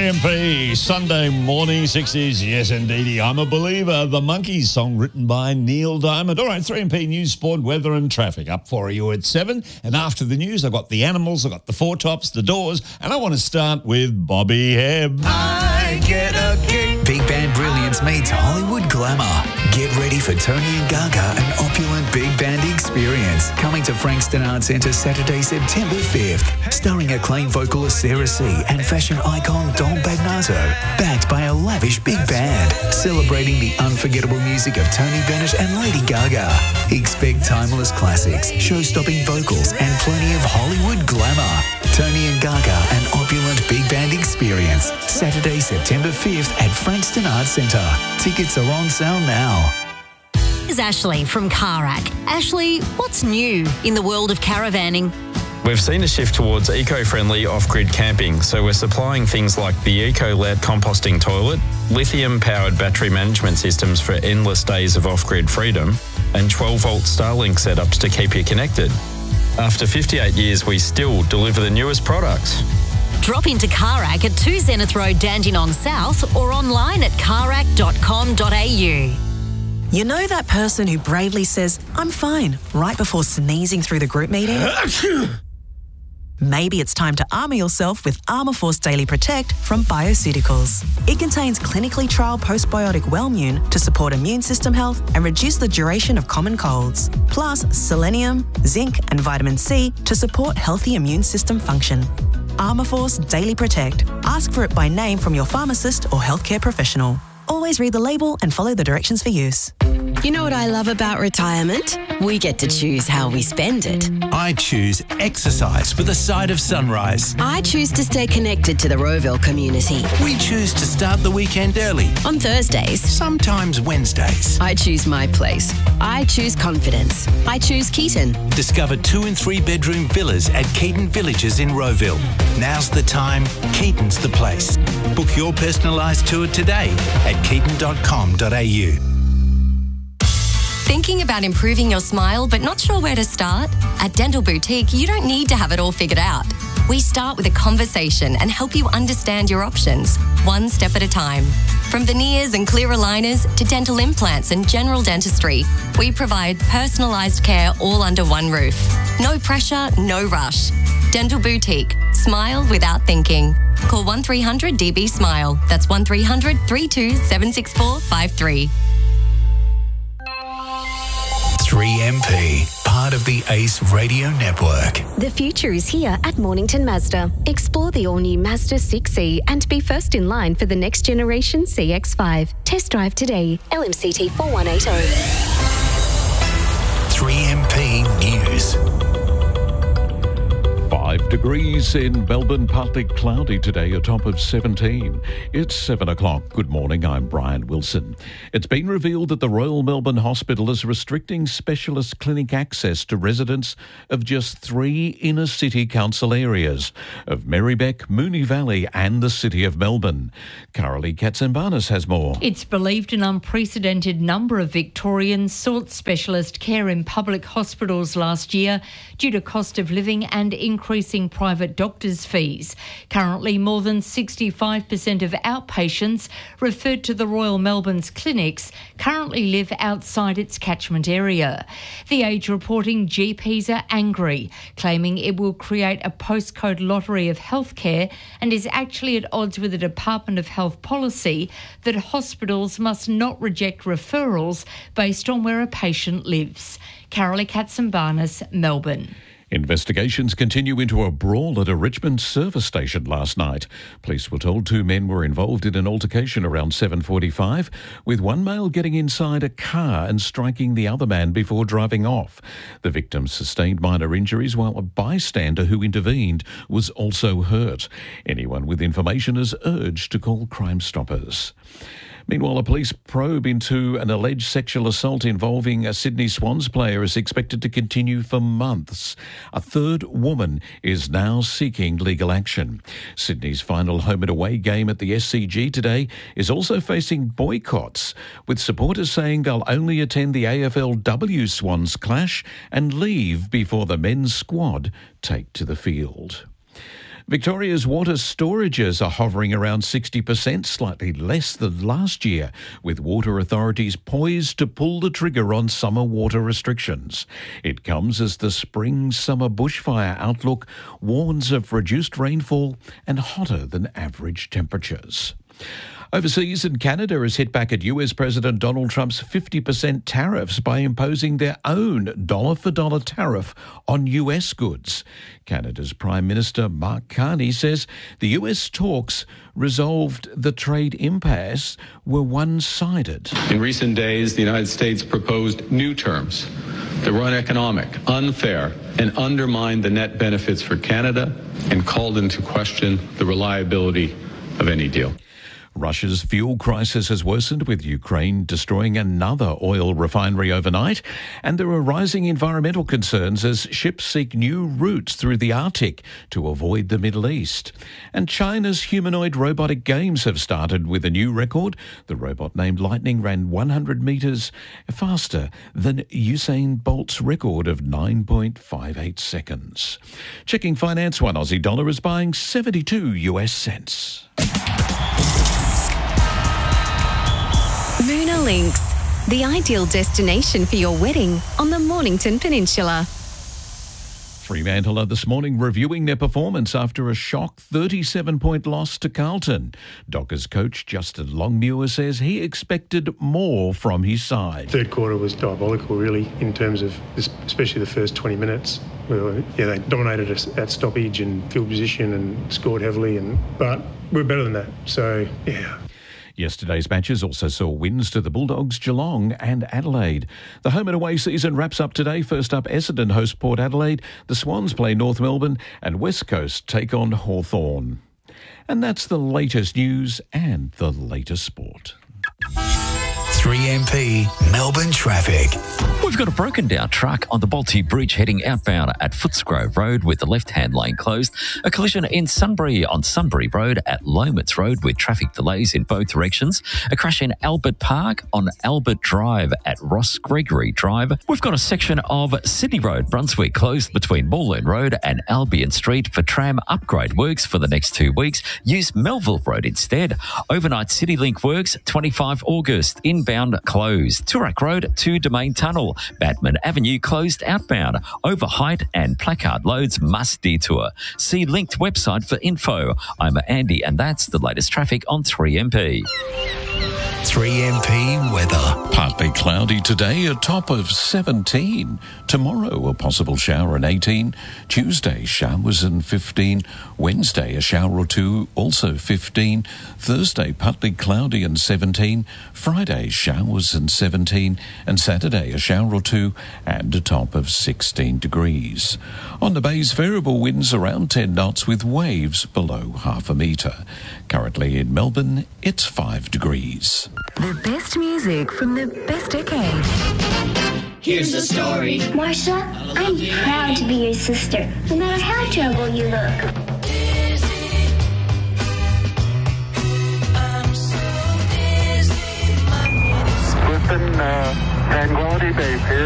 3MP, Sunday morning, 60s, yes indeedy, I'm a believer. The Monkees song written by Neil Diamond. All right, 3MP news, sport, weather and traffic up for you at 7. And after the news, I've got the Animals, I've got the Four Tops, the Doors, and I want to start with Bobby Hebb. I get a kick. Big band brilliance meets Hollywood glamour. Get ready for Tony and Gaga, an opulent big band experience. Coming to Frankston Arts Centre Saturday, September 5th. Starring acclaimed vocalist Sarah C. and fashion icon Dom Bagnato. Backed by a lavish big band. Celebrating the unforgettable music of Tony Bennett and Lady Gaga. Expect timeless classics, show-stopping vocals and plenty of Hollywood glamour. Tony and Gaga, an opulent big band experience. Saturday, September 5th at Frankston Arts Centre. Tickets are on sale now. This is Ashley from Carac. Ashley, what's new in the world of caravanning? We've seen a shift towards eco-friendly off-grid camping, so we're supplying things like the Eco-LED composting toilet, lithium-powered battery management systems for endless days of off-grid freedom, and 12-volt Starlink setups to keep you connected. After 58 years, we still deliver the newest products. Drop into Carac at 2 Zenith Road, Dandenong South, or online at carac.com.au. You know that person who bravely says, "I'm fine," right before sneezing through the group meeting? Maybe it's time to armour yourself with Armourforce Daily Protect from Bioceuticals. It contains clinically trialled postbiotic Wellmune to support immune system health and reduce the duration of common colds. Plus selenium, zinc and vitamin C to support healthy immune system function. Armourforce Daily Protect. Ask for it by name from your pharmacist or healthcare professional. Always read the label and follow the directions for use. You know what I love about retirement? We get to choose how we spend it. I choose exercise with a side of sunrise. I choose to stay connected to the Rowville community. We choose to start the weekend early. On Thursdays. Sometimes Wednesdays. I choose my place. I choose confidence. I choose Keaton. Discover 2 and 3 bedroom villas at Keaton Villages in Rowville. Now's the time. Keaton's the place. Book your personalised tour today at keaton.com.au. Thinking about improving your smile but not sure where to start? At Dental Boutique, you don't need to have it all figured out. We start with a conversation and help you understand your options, one step at a time. From veneers and clear aligners to dental implants and general dentistry, we provide personalised care all under one roof. No pressure, no rush. Dental Boutique. Smile without thinking. Call 1300 DB Smile. That's 1300 32 764 53. 3MP, part of the ACE Radio Network. The future is here at Mornington Mazda. Explore the all-new Mazda 6e and be first in line for the next generation CX-5. Test drive today. LMCT 4180. 3MP News. 5 degrees in Melbourne, partly cloudy today, a top of 17. It's 7 o'clock. Good morning, I'm Brian Wilson. It's been revealed that the Royal Melbourne Hospital is restricting specialist clinic access to residents of just 3 inner city council areas of Merribeck, Moonee Valley and the City of Melbourne. Carolee Katsambanis has more. It's believed an unprecedented number of Victorians sought specialist care in public hospitals last year due to cost of living and increasing private doctors' fees. Currently, more than 65% of outpatients referred to the Royal Melbourne's clinics currently live outside its catchment area. The Age reporting GPs are angry, claiming it will create a postcode lottery of healthcare and is actually at odds with the Department of Health policy that hospitals must not reject referrals based on where a patient lives. Carolee Katsambanis, Melbourne. Investigations continue into a brawl at a Richmond service station last night. Police were told 2 men were involved in an altercation around 7:45, with one male getting inside a car and striking the other man before driving off. The victim sustained minor injuries while a bystander who intervened was also hurt. Anyone with information is urged to call Crime Stoppers. Meanwhile, a police probe into an alleged sexual assault involving a Sydney Swans player is expected to continue for months. A third woman is now seeking legal action. Sydney's final home and away game at the SCG today is also facing boycotts, with supporters saying they'll only attend the AFLW Swans clash and leave before the men's squad take to the field. Victoria's water storages are hovering around 60%, slightly less than last year, with water authorities poised to pull the trigger on summer water restrictions. It comes as the spring-summer bushfire outlook warns of reduced rainfall and hotter than average temperatures. Overseas, in Canada has hit back at US President Donald Trump's 50% tariffs by imposing their own dollar-for-dollar tariff on US goods. Canada's Prime Minister Mark Carney says the US talks resolved the trade impasse were one-sided. In recent days, the United States proposed new terms that were uneconomic, unfair, and undermined the net benefits for Canada and called into question the reliability of any deal. Russia's fuel crisis has worsened, with Ukraine destroying another oil refinery overnight, and there are rising environmental concerns as ships seek new routes through the Arctic to avoid the Middle East. And China's humanoid robotic games have started with a new record. The robot named Lightning ran 100 metres faster than Usain Bolt's record of 9.58 seconds. Checking finance, one Aussie dollar is buying 72 US cents. Moona Links, the ideal destination for your wedding on the Mornington Peninsula. Fremantle are this morning reviewing their performance after a shock 37-point loss to Carlton. Dockers coach Justin Longmuir says he expected more from his side. Third quarter was diabolical, really, in terms of especially the first 20 minutes. They dominated us at stoppage and field position and scored heavily, but we're better than that. So, yeah. Yesterday's matches also saw wins to the Bulldogs, Geelong and Adelaide. The home and away season wraps up today. First up, Essendon host Port Adelaide. The Swans play North Melbourne and West Coast take on Hawthorn. And that's the latest news and the latest sport. 3MP Melbourne traffic. We've got a broken down truck on the Bolte Bridge heading outbound at Footscrove Road with the left-hand lane closed. A collision in Sunbury on Sunbury Road at Lomans Road with traffic delays in both directions. A crash in Albert Park on Albert Drive at Ross Gregory Drive. We've got a section of Sydney Road, Brunswick, closed between Moreland Road and Albion Street for tram upgrade works for the next 2 weeks. Use Melville Road instead. Overnight CityLink works, 25 August, inbound closed. Toorak Road to Domain Tunnel. Batman Avenue closed outbound. Over height and placard loads must detour. See linked website for info. I'm Andy and that's the latest traffic on 3MP. 3MP weather. Partly cloudy today, a top of 17. Tomorrow, a possible shower and 18. Tuesday, showers and 15. Wednesday, a shower or two, also 15. Thursday, partly cloudy and 17. Friday, showers and 17. And Saturday, a shower or two and a top of 16 degrees. On the bays, variable winds around 10 knots with waves below half a metre. Currently in Melbourne, it's 5 degrees. The best music from the best decade. Here's the story. Marsha, I'm proud to be your sister, no matter how terrible you look. Tranquility Base here.